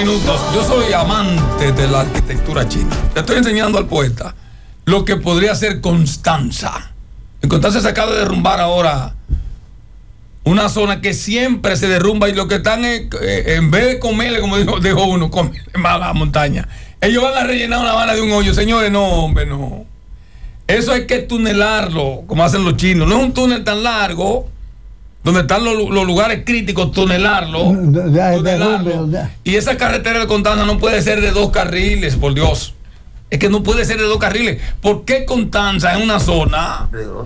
minutos. Yo soy amante de la arquitectura china. Le estoy enseñando al poeta lo que podría ser Constanza. En Constanza se acaba de derrumbar ahora una zona que siempre se derrumba y lo que están es, en vez de comerle, como dijo uno, comerle más a la montaña. Ellos van a rellenar una vana de un hoyo. Señores, no, hombre, no. Eso hay que tunelarlo, como hacen los chinos. No es un túnel tan largo, donde están los lugares críticos, tunelarlo. Y esa carretera de Constanza no puede ser de 2 carriles, por Dios. Es que no puede ser de 2 carriles. ¿Por qué Constanza en una zona de 2?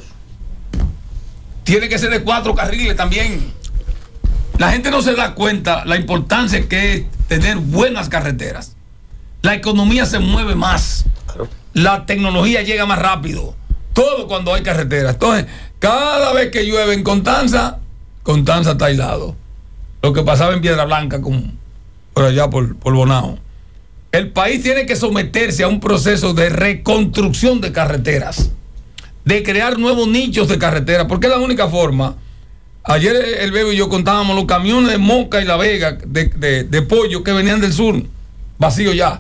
Tiene que ser de 4 carriles también. La gente no se da cuenta la importancia que es tener buenas carreteras. La economía se mueve más. Claro. La tecnología llega más rápido. Todo cuando hay carreteras. Entonces, cada vez que llueve en Constanza, Constanza está aislado. Lo que pasaba en Piedra Blanca, por allá por Bonao. El país tiene que someterse a un proceso de reconstrucción de carreteras, de crear nuevos nichos de carreteras, porque es la única forma. Ayer el Bebo y yo contábamos los camiones de Moca y La Vega de pollo que venían del sur, vacíos ya.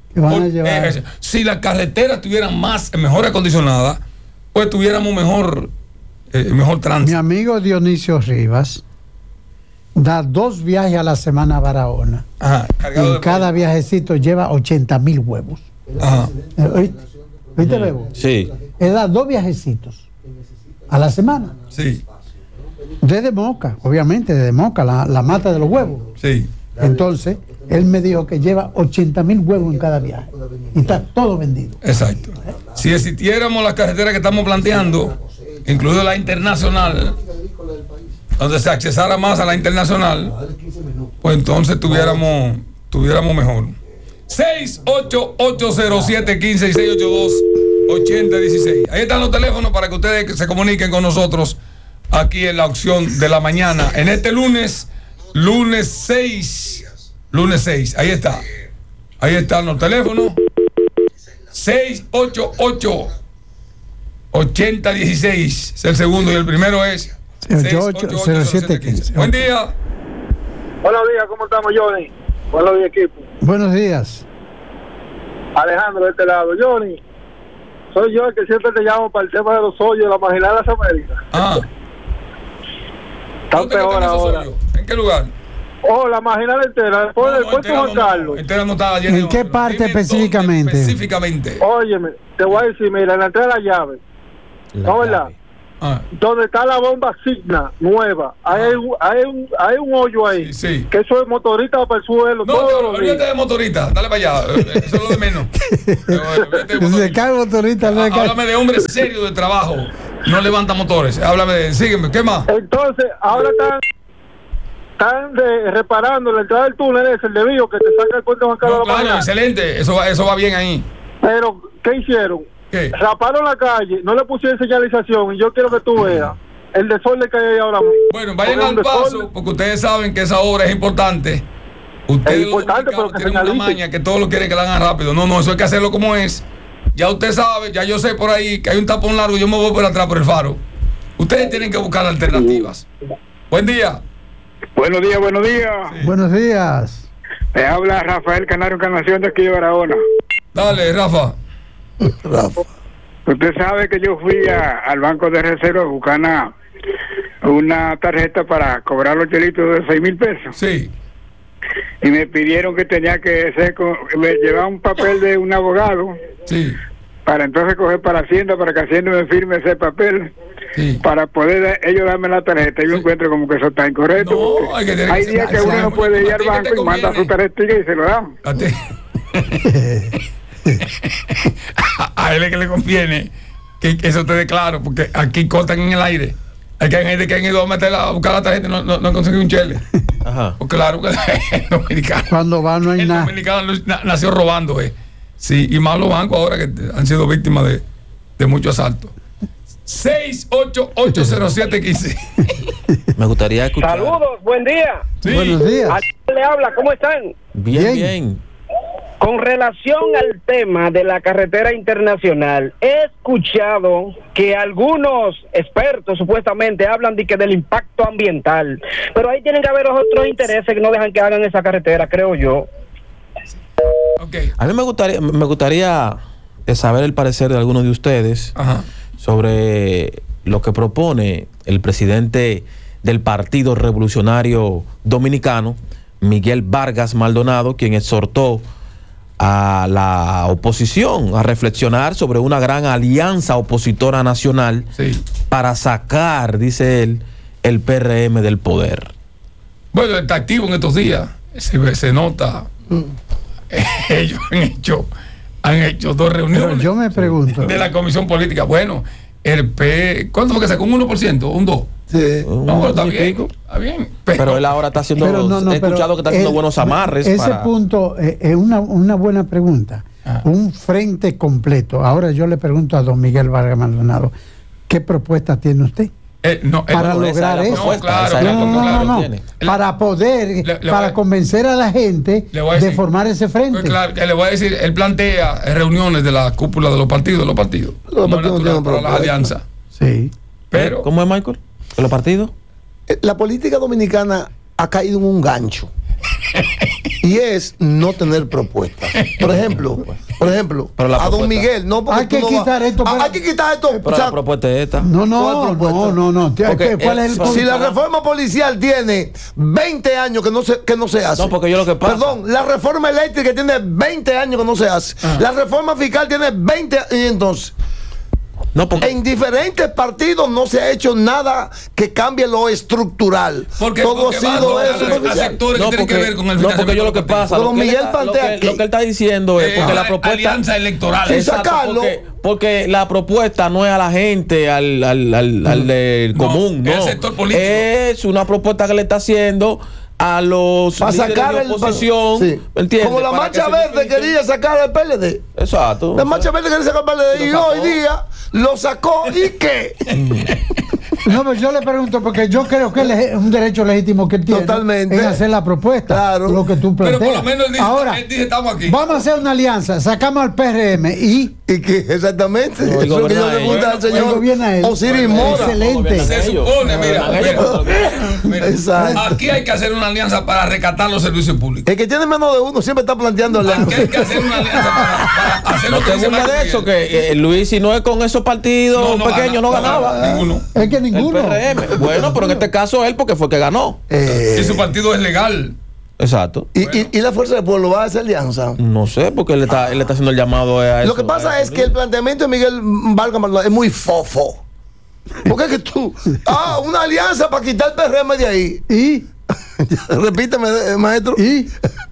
Si las carreteras estuvieran mejor acondicionadas, pues tuviéramos mejor tránsito. Mi amigo Dionisio Rivas da 2 viajes a la semana a Barahona. Ajá, y cada viajecito lleva 80,000 huevos. Ajá. ¿Viste, Bebo? Sí. Él da 2 viajecitos a la semana. Sí. Desde Moca, obviamente, desde Moca, la mata de los huevos. Sí. Entonces, él me dijo que lleva 80,000 huevos en cada viaje. Y está todo vendido. Exacto. Si existiéramos las carreteras que estamos planteando, incluido la internacional, donde se accesara más a la internacional, pues entonces tuviéramos mejor. 6880715 y 682-8016. Ahí están los teléfonos para que ustedes se comuniquen con nosotros aquí en la opción de la mañana. En este lunes 6. Ahí está. Ahí están los teléfonos. 688-8016 es el segundo y el primero es 688-0715. Buen día. Buenos días, ¿cómo estamos, Johnny? Buenos días, equipo. Buenos días. Alejandro de este lado. Johnny, soy yo el que siempre te llamo para el tema de los hoyos de la Marginal de las Américas. Están peor ahora. ¿En qué lugar? La Marginal entera, después del puente Juan Carlos. ¿En qué parte específicamente? Óyeme, te voy a decir, mira, en la entrada de la llave. ¿No, verdad? Donde está la bomba Signa nueva, hay un hoyo ahí, sí. Que eso es motorista para el suelo. No, olvídate de motorista, dale para allá, eso es lo de menos. Se cae motorista, no cae. Háblame de hombres serios de trabajo, no levanta motores, sígueme, ¿qué más? Entonces, ahora están reparando la entrada del túnel, es el desvío que te saca el puente Juan Carlos. Claro, excelente, eso va bien ahí. Pero, ¿qué hicieron? ¿Qué? Raparon la calle, no le pusieron señalización y yo quiero que tú veas el desorden que hay ahí ahora mismo. Bueno, vayan al paso, porque ustedes saben que esa obra es importante. Ustedes, es importante, pero que tienen una maña que todos lo quieren que la hagan rápido. No, eso hay que hacerlo como es. Ya usted sabe, ya yo sé por ahí que hay un tapón largo y yo me voy por atrás por el faro. Ustedes tienen que buscar alternativas. Buen día. Buenos días. Sí. Buenos días. Me habla Rafael Canario Encarnación de aquí de Barahona. Dale, Rafa. Usted sabe que yo fui al Banco de Reserva a buscar una tarjeta para cobrar los chelitos de 6,000 pesos. Sí. Y me pidieron que tenía que llevar un papel de un abogado. Sí. Para entonces coger para Hacienda, para que Hacienda me firme ese papel. Sí. Para poder ellos darme la tarjeta. Yo encuentro como que eso está incorrecto. No, hay días que uno no puede ir al banco y manda su tarjeta y se lo dan. A él es que le conviene que eso esté claro, porque aquí cortan en el aire. Hay gente que han ido a buscar la tarjeta y no han conseguido un chele. Ajá. Pues claro que el dominicano. Cuando va no hay nada. El dominicano nació robando, Sí, y más los bancos ahora que han sido víctimas de muchos asaltos. 6880715. Me gustaría escuchar. Saludos, buen día. Sí. Buenos días. ¿A quién le habla? ¿Cómo están? Bien. Con relación al tema de la carretera internacional, he escuchado que algunos expertos supuestamente hablan de que del impacto ambiental, pero ahí tienen que haber otros intereses que no dejan que hagan esa carretera, creo yo. Okay. A mí me gustaría saber el parecer de algunos de ustedes sobre lo que propone el presidente del Partido Revolucionario Dominicano, Miguel Vargas Maldonado, quien exhortó a la oposición a reflexionar sobre una gran alianza opositora nacional para sacar, dice él, el PRM del poder. Bueno, está activo en estos días, se nota. Ellos han hecho 2 reuniones. Pero yo me pregunto de la Comisión Política. Bueno, el P, ¿cuánto fue que sacó? ¿Un 1%? ¿Un 2%? Sí. No, está bien. Está bien. Pero él ahora está haciendo, he escuchado que está haciendo buenos amarres. Ese punto es una buena pregunta. Un frente completo. Ahora yo le pregunto a don Miguel Vargas Maldonado, ¿qué propuesta tiene usted? Para lograr eso. Para poder, para convencer a la gente de formar ese frente. Claro, le voy a decir, él plantea reuniones de la cúpula de los partidos. Los partidos para las alianzas. Sí. Pero, ¿cómo es, Michael? ¿De los partidos? La política dominicana ha caído en un gancho. Y es no tener propuestas. Por ejemplo, a don Miguel, no, porque hay que quitar esto. Hay que quitar esto. Pero la propuesta es esta. No. ¿Cuál es el si la reforma policial tiene 20 años que no se hace. No, porque yo lo que pasa. Perdón, la reforma eléctrica tiene 20 años que no se hace. La reforma fiscal tiene 20 años. Y entonces, en diferentes partidos no se ha hecho nada que cambie lo estructural. Todo ha sido eso. Porque yo lo que pasa, lo que él está diciendo es porque la propuesta alianza electoral. Exacto, porque la propuesta no es a la gente, al del común, no. Sector político. Es una propuesta que le está haciendo a los para sacar de oposición, ¿entiendes? Como la Marcha Verde quería sacar al PLD. Exacto. La Marcha Verde quería sacar al PLD y hoy día lo sacó. ¿Y qué? No, pero yo le pregunto porque yo creo que es un derecho legítimo que él tiene en hacer la propuesta. Claro. Lo que tú planteas. Pero por lo menos él dice, ahora, estamos aquí. Vamos a hacer una alianza, sacamos al PRM y que exactamente eso es lo que yo le pregunto al señor Osiris Mora. Excelente. Se supone, mira, aquí hay que hacer una alianza para rescatar los servicios públicos. El que tiene menos de uno siempre está planteando alianza. Aquí hay que hacer una alianza para hacer lo que dice de eso, que Luis, si no es con esos partidos pequeños, no ganaba. Ninguno. Es que ninguno. El PRM. Bueno, pero en este caso él, porque fue que ganó. Y su partido es legal. Exacto. ¿Y la Fuerza del Pueblo va a hacer alianza? No sé, porque él está haciendo el llamado a eso. Lo que pasa es que el planteamiento de Miguel Vargas Maldonado es muy fofo. Porque es que tú, una alianza para quitar el PRM de ahí. ¿Y? Repíteme, maestro. ¿Y?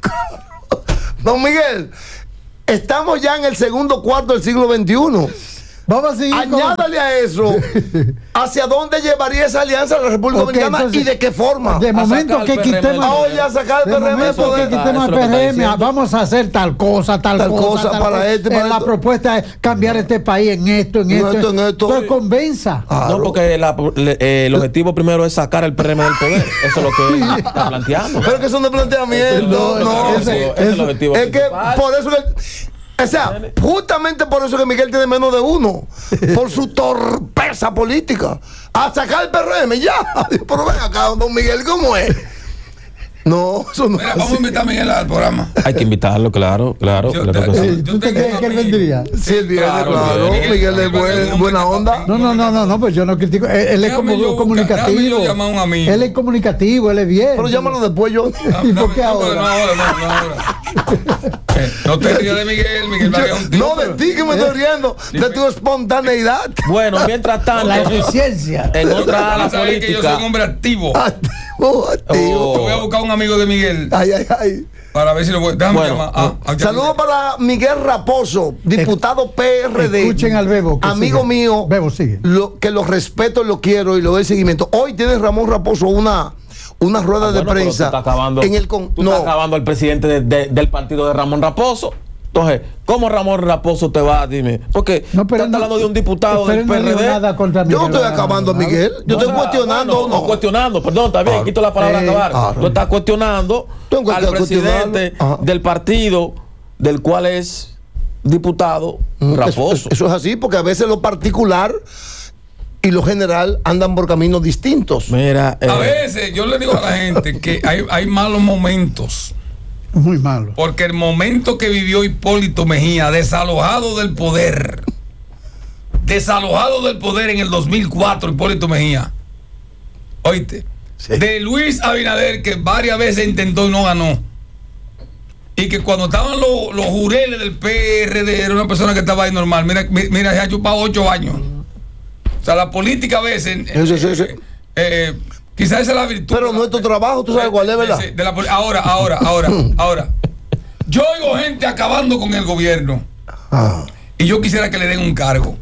Don Miguel, estamos ya en el segundo cuarto del siglo XXI. Vamos a seguir. Añádale a eso. ¿Hacia dónde llevaría esa alianza a la República Dominicana y de qué forma? De momento que quitemos. A sacar el PRM de poder. Que quitemos el PRM, vamos a hacer tal cosa para la propuesta es cambiar este país en esto. Entonces convenza. No, porque el objetivo primero es sacar el PRM del poder. Eso es lo que él está planteando. Pero que eso no es planteamiento. No, es el objetivo. Es que por eso o sea, justamente por eso que Miguel tiene menos de uno, por su torpeza política. A sacar el PRM, ya. Pero ven acá, don Miguel, ¿cómo es? No, eso no. Mira, vamos a invitar a Miguel al programa. Hay que invitarlo, claro. ¿Tú te crees que él vendría? Sí, él viene, claro. Miguel es buena onda. No, pues yo no critico. Él es como comunicativo. Él es comunicativo, él es bien. Pero llámalo después yo. ¿Y por qué ahora? No ahora. No te rías de Miguel Vargas es un tipo. No, de ti que me estoy riendo, de tu espontaneidad. Bueno, mientras tanto, la eficiencia. En otra ala política. Que yo soy un hombre activo. Activo. Voy a buscar un amigo de Miguel. Ay. Para ver si lo voy. Déjame llamar. Saludos para Miguel Raposo, diputado PRD. Escuchen al Bebo. Amigo mío. Bebo, sigue. Que lo respeto, lo quiero y lo doy seguimiento. Hoy tiene Ramón Raposo una rueda de prensa. Tú estás acabando al presidente del partido de Ramón Raposo. Entonces, ¿cómo Ramón Raposo te va? Dime. Porque estás hablando de un diputado del PRD. Yo no estoy acabando a Miguel. Yo estoy cuestionando. No, cuestionando. Perdón, está bien. Quito la palabra acabar. Tú estás cuestionando al presidente del partido del cual es diputado Raposo. Eso es así, porque a veces lo particular y lo general andan por caminos distintos. Mira, a veces yo le digo a la gente que hay malos momentos Muy malo. Porque el momento que vivió Hipólito Mejía, desalojado del poder en el 2004, Hipólito Mejía, oíste, sí. De Luis Abinader, que varias veces intentó y no ganó, y que cuando estaban los jureles del PRD era una persona que estaba ahí normal. Mira, se ha chupado 8 años. O sea, la política a veces quizás esa es la virtud. Pero nuestro trabajo, tú sabes cuál es, ¿verdad? Ahora. Yo oigo gente acabando con el gobierno. Y yo quisiera que le den un cargo.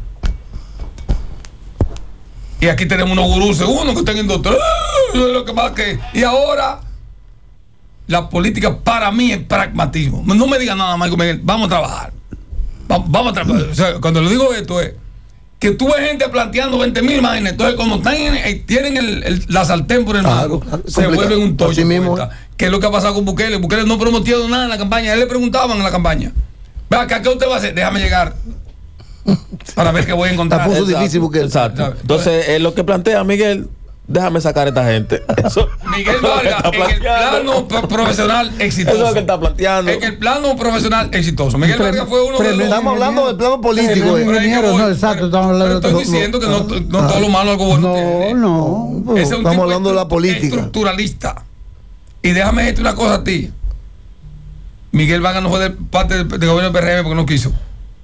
Y aquí tenemos unos gurús, uno que están en doctor. Lo que más que. Y ahora, la política para mí es pragmatismo. No me digan nada más, vamos a trabajar. Vamos a trabajar. O sea, cuando le digo esto es que tú ves gente planteando 20,000 imágenes. Entonces, como tienen la sartén por el mango, se vuelven un tocho. ¿Qué es lo que ha pasado con Bukele? Bukele no prometió nada en la campaña. A él le preguntaban en la campaña: vea, ¿qué usted va a hacer? Déjame llegar para ver qué voy a encontrar. Puso difícil Bukele. Exacto. Entonces, lo que plantea Miguel, déjame sacar a esta gente. Eso, Miguel Vargas, en el plano profesional exitoso. Eso es lo que está planteando. En el plano profesional exitoso. Miguel Vargas fue uno de los. Estamos hablando del plano político. No, exacto. Estoy diciendo que no todo lo malo algo bueno. No. Estamos hablando de la política. Estructuralista. Y déjame decirte una cosa a ti. Miguel Vargas no fue de parte del gobierno del PRM porque no quiso.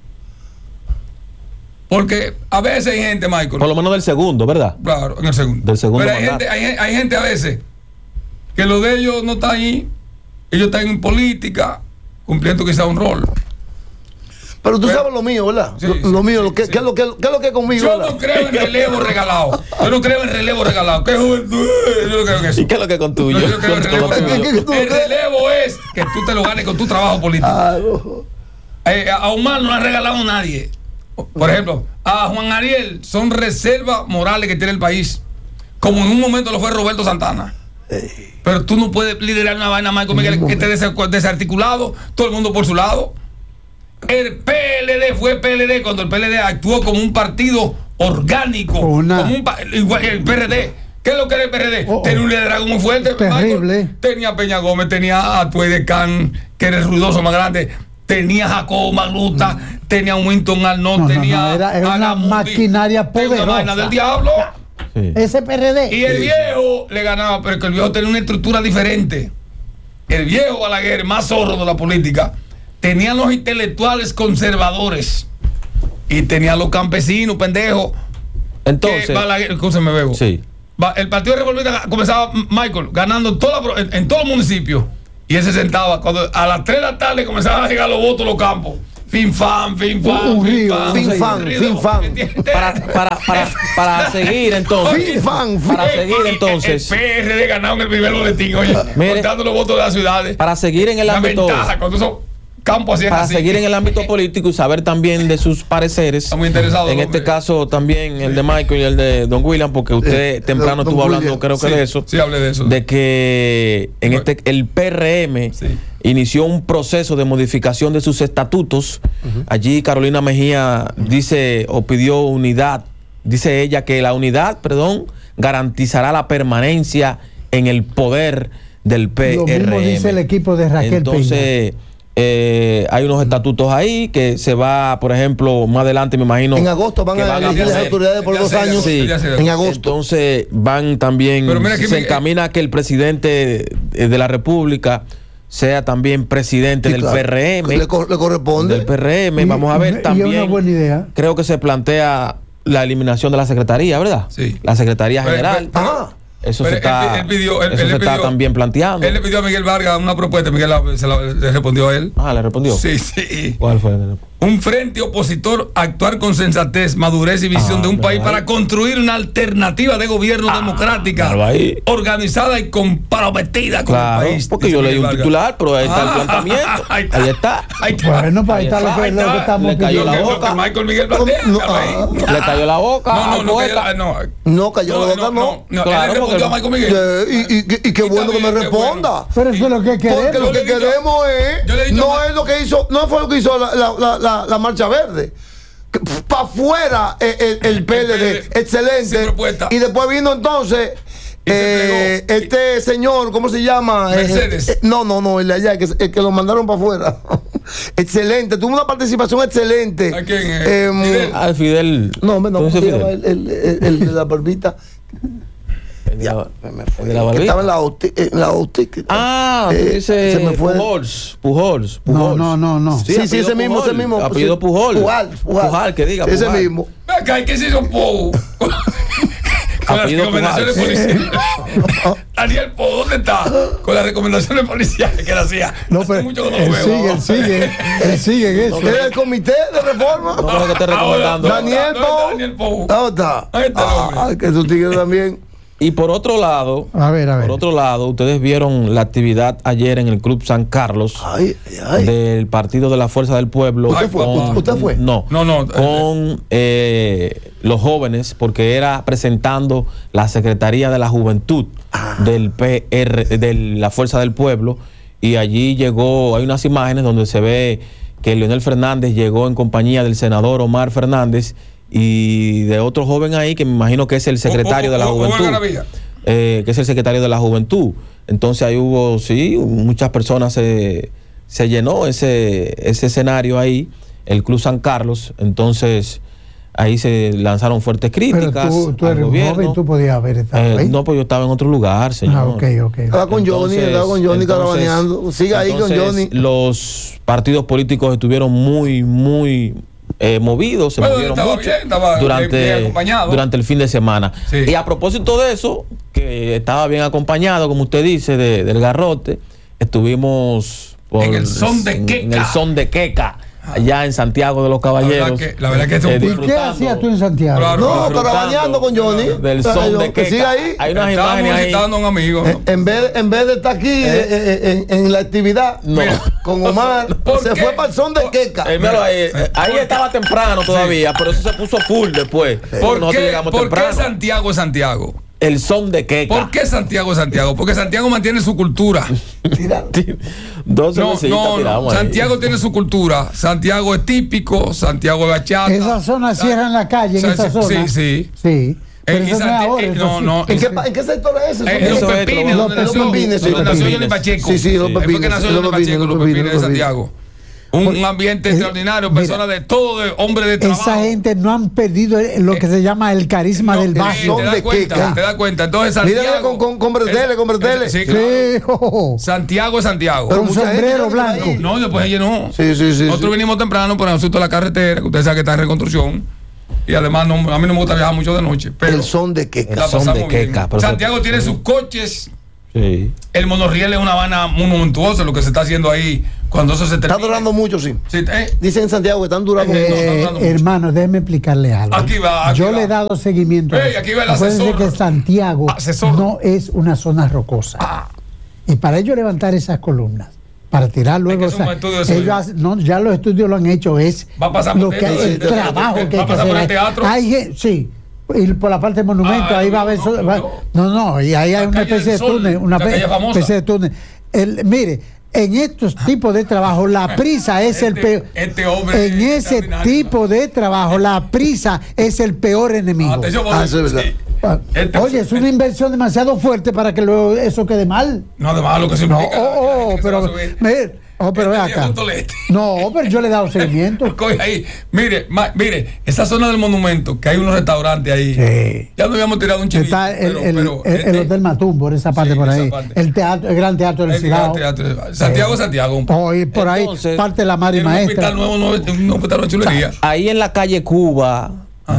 Porque a veces hay gente, Michael. Por lo menos del segundo, ¿verdad? Claro, en el segundo. Del segundo. Pero hay gente a veces que lo de ellos no está ahí. Ellos están en política, cumpliendo quizá un rol. Pero tú sabes lo mío, ¿verdad? Sí, lo mío, ¿qué es lo que es conmigo? Yo no creo en relevo regalado. ¿Qué juventud? Yo no creo en eso. ¿Y qué es lo que con tuyo? No, yo creo en relevo regalado. El relevo es que tú te lo ganes con tu trabajo político. A Omar no le ha regalado nadie. Por ejemplo, a Juan Ariel son reservas morales que tiene el país, como en un momento lo fue Roberto Santana. Pero tú no puedes liderar una vaina más que esté desarticulado, todo el mundo por su lado. El PLD fue PLD cuando el PLD actuó como un partido orgánico, igual el PRD. ¿Qué es lo que era el PRD? Tenía un liderazgo muy fuerte. Terrible. Tenía a Peña Gómez, tenía a Tuey de Can, que era el ruidoso más grande. Tenía a Jacobo Magluta, tenía a Winton Arnold, tenía era una maquinaria poderosa. Una vaina del diablo. Sí. Ese PRD. Y el viejo le ganaba, pero que el viejo tenía una estructura diferente. El viejo Balaguer, más zorro de la política, tenía los intelectuales conservadores y tenía los campesinos, pendejos. Entonces, Balaguer, escúchame, Bebo. Sí. El Partido Republicano comenzaba, Michael, ganando en todos los municipios. Y él se sentaba, cuando a las 3 de la tarde comenzaban a llegar los votos a los campos. Fin fan. Para seguir entonces. Para seguir entonces. El PRD ganado en el primer boletín, oye, contando los votos de las ciudades. Para seguir en el ámbito. Ventaja, cuando esos campos hacían para así. seguir en el ámbito político y saber también de sus pareceres. Está muy interesado. En este caso también el de Michael y el de Don William, porque usted temprano estuvo hablando, creo que de eso. Sí, hablé de eso. De que el PRM inició un proceso de modificación de sus estatutos. Allí Carolina Mejía dice o pidió unidad. Dice ella que la unidad, garantizará la permanencia en el poder del PRM. Lo mismo dice el equipo de Raquel Entonces, Peña. Hay unos estatutos ahí que se va, por ejemplo, más adelante, me imagino. En agosto van a elegir las autoridades por 2 años. Sí, en agosto. Entonces van también. Se encamina a que el presidente de la República sea también presidente del PRM. Le corresponde. Del PRM. Vamos a ver también. Una buena idea. Creo que se plantea la eliminación de la secretaría, ¿verdad? Sí. La secretaría general. Eso se está también planteando. Él le pidió a Miguel Vargas una propuesta. Miguel le respondió a él. ¿Le respondió? Sí. ¿Cuál fue? Un frente opositor, actuar con sensatez, madurez y visión de un país para construir una alternativa de gobierno democrática, organizada y comprometida con el país. Porque yo leí un titular, pero ahí está el planteamiento. Ahí está. Bueno, para ahí está lo que estamos pidiendo. Le cayó la boca. Michael Miguel plantea. Le cayó la boca. No cayó la boca, no. Claro, respondió a Michael Miguel. Y qué bueno que me responda. Pero eso es lo que queremos. Porque lo que queremos es. No es lo que hizo. No fue lo que hizo la Marcha Verde. Para afuera el PLD, excelente. Y después vino entonces Este señor, ¿cómo se llama? Mercedes. No, el de allá, el que lo mandaron para afuera. Excelente, tuvo una participación excelente. ¿A quién? Fidel. No, el de la barbita. Ya, me fue. ¿De la barbita? Estaba en la OTIC. Dice se me fue. Pujols. No. Sí, ese mismo. Apellido Pujol. Pujal, que diga. Ese Pujal. mismo. Acá, ¿qué se hizo Pou? Con las recomendaciones policiales. Daniel Pou, ¿dónde está? Con las recomendaciones policiales que él hacía. No, pero mucho que no lo veo. él sigue en eso. ¿Es el comité de reforma? No creo que esté recomendando. Daniel Pou. ¿Dónde está? Ahí está. Que su tigre también. Y por otro lado, por otro lado, ustedes vieron la actividad ayer en el Club San Carlos del Partido de la Fuerza del Pueblo. ¿Usted fue? No. Con los jóvenes, porque era presentando la Secretaría de la Juventud del PR, de la Fuerza del Pueblo, y allí llegó, hay unas imágenes donde se ve que Leonel Fernández llegó en compañía del senador Omar Fernández y de otro joven ahí que me imagino que es el secretario de la Juventud, que es el secretario de la Juventud. Entonces ahí hubo, muchas personas, se llenó ese escenario ahí, el Club San Carlos. Entonces ahí se lanzaron fuertes críticas. Pero tú eres un joven, tú podías haber estado ahí. No, pues yo estaba en otro lugar, señor. Estaba con Johnny carabaneando. Siga ahí con Johnny. Los partidos políticos estuvieron muy movidos, se movieron mucho durante el fin de semana. Y a propósito de eso, que estaba bien acompañado, como usted dice, del garrote, estuvimos en el son de Queca. Allá en Santiago de los Caballeros. La verdad que es un ¿Y qué hacías tú en Santiago? Claro, carabaneando con Johnny. Del son de Queca. Sigue ahí. Hay unas imágenes ahí. A un amigo. En vez de estar aquí en la actividad con Omar, se fue para el son de Queca. Ahí estaba temprano todavía, pero eso se puso full después. ¿Por qué Santiago es Santiago? El son de Queca. ¿Por qué Santiago es Santiago? Porque Santiago mantiene su cultura. Santiago tiene su cultura. Santiago es típico, Santiago es bachata. Esa zona cierran la calle, en esa zona. Sí. Pero eso no es ahora, ¿En qué sector es eso? Los Pepines, donde nació Johnny Pacheco. Sí, los Pepines. Fue que nació Johnny Pacheco, los Pepines de Santiago. Un ambiente extraordinario, personas de todo, hombres de trabajo. Esa gente no han perdido lo que se llama el carisma del barrio. Te das cuenta. Entonces Santiago. Con Bretele. Sí, claro. Santiago es Santiago. Pero un sombrero blanco. No, después llenó. Sí. Nosotros vinimos temprano por el asunto de la carretera, que ustedes saben que está en reconstrucción. Y además a mí no me gusta viajar mucho de noche. Pero el son de Queca. Santiago tiene sus coches. Sí. El monorriel es una Habana muy montuosa, lo que se está haciendo ahí cuando eso se termina. Está durando mucho, sí. Dicen en Santiago que están durando mucho. Hermano, déjeme explicarle algo. Yo le he dado seguimiento. Aquí va el asesor. Acuérdense que Santiago no es una zona rocosa. Y para ellos levantar esas columnas, para tirar luego, ya los estudios lo han hecho, es el trabajo que hay que hacer. El teatro. Sí. Y por la parte del monumento, ahí va a haber. Y ahí hay una especie de túnel. Mire, en estos tipos de trabajo, la prisa es el peor. En ese tipo de trabajo, la prisa es el peor enemigo. Eso es verdad. Oye, es una inversión demasiado fuerte para que luego eso quede mal. No, de malo que se implica. Pero ve acá. No, pero yo le he dado seguimiento. Ahí. Mire, esa zona del monumento, que hay unos restaurantes ahí. Sí. Ya no habíamos tirado un chivito. Está el Hotel Matum, por esa parte, por ahí. El Gran Teatro del Cibao. Santiago. Por ahí, parte de la Mari Maestra. Un hospital de chulería. Ahí en la calle Cuba,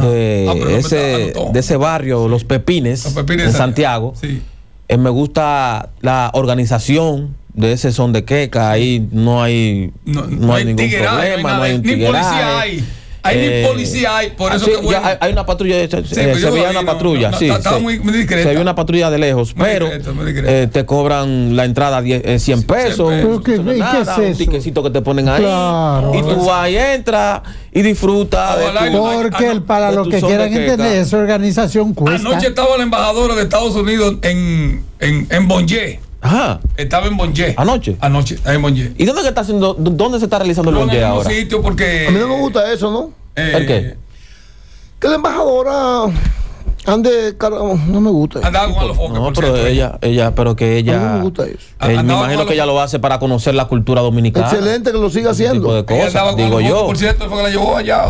de ese barrio, Los Pepines en Santiago, me gusta la organización de ese son de Queca. Ahí no hay ningún problema, no hay un tigueraje. Hay ni policía, por eso que hay una patrulla, se veía una patrulla, estaba muy discreta. Se veía una patrulla de lejos, pero te cobran la entrada 100 pesos, un tiquecito que te ponen ahí, y tú vas y entras y disfrutas. Porque para los que quieran entender, esa organización cuesta. Anoche estaba la embajadora de Estados Unidos en Bonje. Ajá. Estaba en Bonje. Anoche, en Bonje. ¿Y dónde se está realizando el Bonje ahora? Sitio porque a mí no me gusta eso, ¿no? ¿El qué? Que la embajadora Ande, no me gusta. Andaba con los focos. No, pero ella. No me gusta eso. Me imagino que ella lo hace para conocer la cultura dominicana. Excelente que lo siga haciendo. Tipo de cosas, digo yo. Por cierto, fue que la llevó allá.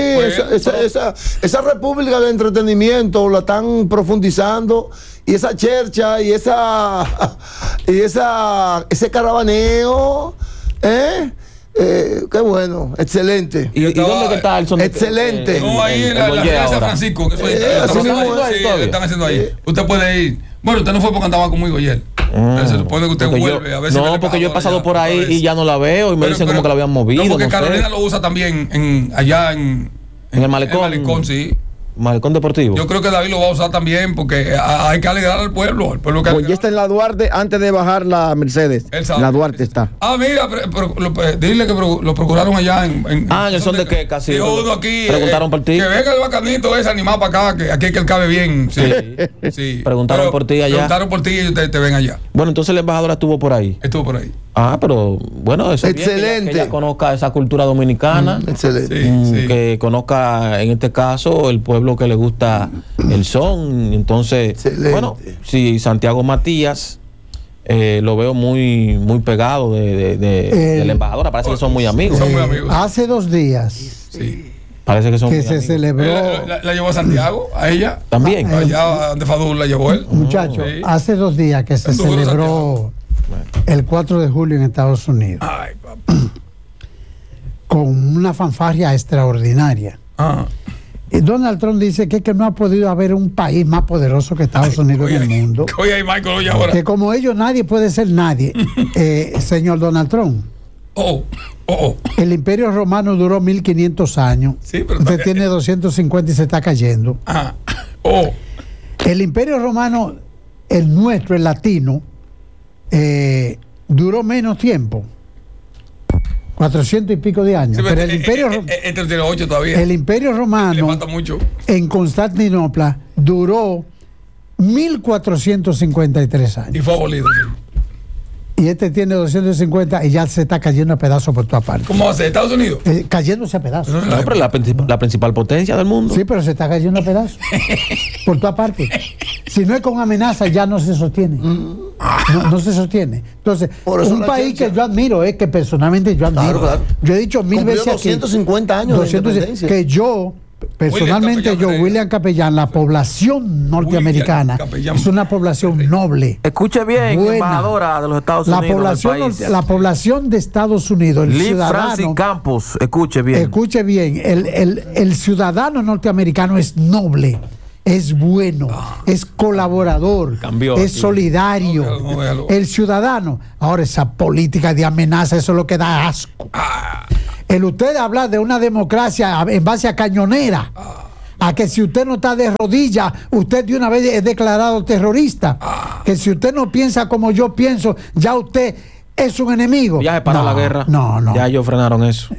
Esa república de entretenimiento la están profundizando. Y esa chercha y ese caravaneo, qué bueno, excelente. ¿Y dónde está el son? Excelente. No, ahí en la de San Francisco, que eso están haciendo ahí. Usted puede ir. Bueno, usted no fue porque andaba conmigo ayer. Se supone que usted vuelve a ver si porque yo he pasado por ahí y ya no la veo y me dicen como que la habían movido. No, porque Carolina lo usa también allá en el malecón. En el malecón, sí. Malecón Deportivo. Yo creo que David lo va a usar también porque hay que alegrar al pueblo. El pueblo que pues ya está en la Duarte antes de bajar la Mercedes. La Duarte está. Mira, dile que lo procuraron allá en el son de que casi. Uno aquí, preguntaron por ti. Que venga el bacanito ese animado para acá, que aquí es que él cabe bien. Sí. Preguntaron por ti allá. Preguntaron por ti y ustedes te ven allá. Bueno, entonces la embajadora estuvo por ahí. Estuvo por ahí. Pero bueno, eso excelente. Es bien, que ella conozca esa cultura dominicana. Excelente. Que conozca, en este caso, el pueblo que le gusta el son. Entonces, excelente. Bueno, si Santiago Matías lo veo muy muy pegado de la embajadora, parece que son muy amigos. Son muy amigos. Hace 2 días. Sí. Parece que son que se celebró. La llevó a Santiago, a ella. También. Allá donde Fadul la llevó él. Muchacho, hace 2 días que se celebró el 4 de julio en Estados Unidos. Ay, papá. Con una fanfarria extraordinaria. Y Donald Trump dice que no ha podido haber un país más poderoso que Estados Unidos en el mundo. Que como ellos nadie puede ser nadie. Señor Donald Trump. El Imperio Romano duró 1500 años. Sí, pero usted tiene 250 y se está cayendo. El Imperio Romano, el nuestro, el latino, duró menos tiempo. 400 y pico de años. Sí, pero el Imperio tiene 8 todavía. El Imperio Romano le falta mucho. En Constantinopla duró 1453 años. Y fue abolido, sí. Y este tiene 250 y ya se está cayendo a pedazos por toda parte. ¿Cómo hace? ¿Estados Unidos? Cayéndose a pedazos. No, pero la principal potencia del mundo. Sí, pero se está cayendo a pedazos. Por toda parte. Si no es con amenaza, ya no se sostiene. No se sostiene. Entonces, un país que yo admiro, que personalmente yo admiro. Claro. Yo he dicho 1000 veces 250 años 200, de independencia. Que yo... Personalmente William Capellán, la población norteamericana es una población noble. Escuche bien, buena, embajadora de los Estados Unidos. La población de Estados Unidos, el ciudadano Francis Campos, escuche bien. El ciudadano norteamericano es noble, es bueno, es colaborador, es solidario. El ciudadano, ahora esa política de amenaza, eso es lo que da asco. El usted hablar de una democracia en base a cañonera, a que si usted no está de rodillas, usted de una vez es declarado terrorista, que si usted no piensa como yo pienso, ya usted es un enemigo. Ya se paró la guerra. No. Ya ellos frenaron eso.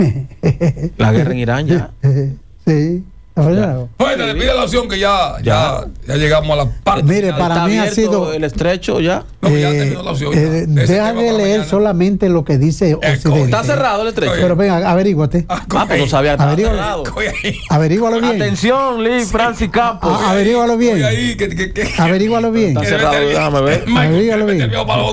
La guerra en Irán ya. Sí. Bueno, le pide la opción que ya llegamos a la parte. Mire, para mí ha sido el estrecho ya. No, ya terminó la opción. Deja de leer solamente lo que dice Occidente. Está cerrado el estrecho. Pero venga, averíguate. Pues no sabía que estaba cerrado. Averígualo bien. Atención, Lee Francis Campos. Averígualo bien. Averígualo bien. Está cerrado, déjame ver. Averígualo bien.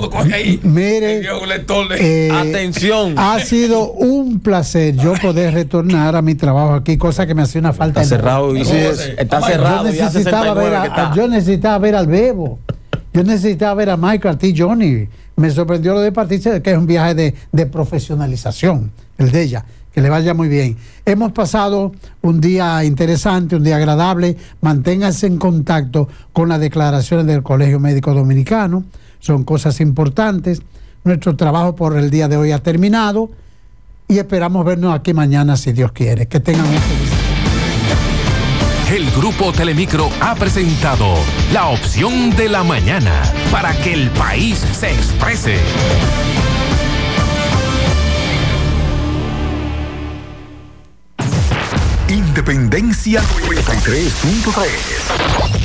Mire, atención. Ha sido un placer yo poder retornar a mi trabajo aquí, cosa que me hacía una falta. Está cerrado. Está cerrado. Yo necesitaba ver al Bebo. Yo necesitaba ver a Michael T. Johnny. Me sorprendió lo de partirse, que es un viaje de profesionalización, el de ella. Que le vaya muy bien. Hemos pasado un día interesante, un día agradable. Manténganse en contacto con las declaraciones del Colegio Médico Dominicano. Son cosas importantes. Nuestro trabajo por el día de hoy ha terminado y esperamos vernos aquí mañana si Dios quiere. Que tengan un feliz día. El Grupo Telemicro ha presentado La Opción de la Mañana para que el país se exprese. Independencia 93.3